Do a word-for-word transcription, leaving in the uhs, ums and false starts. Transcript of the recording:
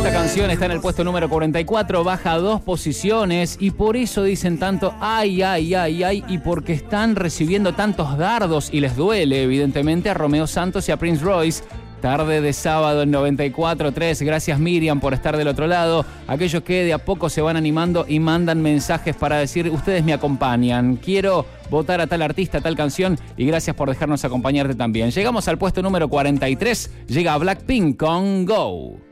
esta canción está en el puesto número cuarenta y cuatro, baja dos posiciones y por eso dicen tanto ay, ay, ay, ay, y porque están recibiendo tantos dardos y les duele, evidentemente, a Romeo Santos y a Prince Royce. Tarde de sábado en noventa y cuatro punto tres. Gracias, Miriam, por estar del otro lado. Aquellos que de a poco se van animando y mandan mensajes para decir, ustedes me acompañan, quiero votar a tal artista, a tal canción, y gracias por dejarnos acompañarte también. Llegamos al puesto número cuarenta y tres. Llega Blackpink con Go.